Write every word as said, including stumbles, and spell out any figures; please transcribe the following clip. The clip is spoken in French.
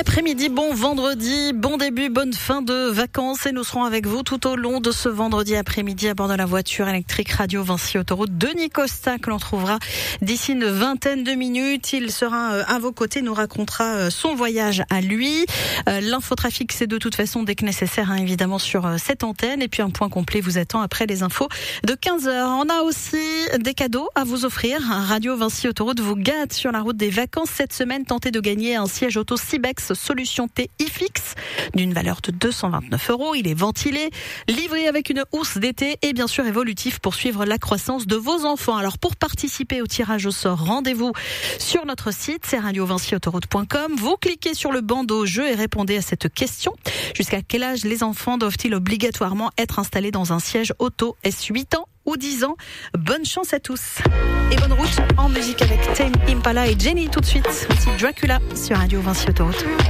après-midi, bon vendredi, bon début, bonne fin de vacances et nous serons avec vous tout au long de ce vendredi après-midi à bord de la voiture électrique Radio Vinci Autoroute. Denis Costa que l'on trouvera d'ici une vingtaine de minutes. Il sera à vos côtés, nous racontera son voyage à lui. L'infotrafic, c'est de toute façon dès que nécessaire, hein, évidemment sur cette antenne. Et puis un point complet vous attend après les infos de quinze heures. On a aussi des cadeaux à vous offrir. Radio Vinci Autoroute vous gâte sur la route des vacances cette semaine. Tentez de gagner un siège auto Cibex Solution T iFix d'une valeur de deux cent vingt-neuf euros. Il est ventilé, livré avec une housse d'été et bien sûr évolutif pour suivre la croissance de vos enfants. Alors pour participer au tirage au sort, rendez-vous sur notre site, c'est radio vinci autoroute point com. Vous cliquez sur le bandeau jeu et répondez à cette question. Jusqu'à quel âge les enfants doivent-ils obligatoirement être installés dans un siège auto? Est-ce huit ans ou dix ans? Bonne chance à tous. Et bonne route en musique avec Tame Impala et Jenny tout de suite. Voici Dracula sur Radio Vinci Autoroute.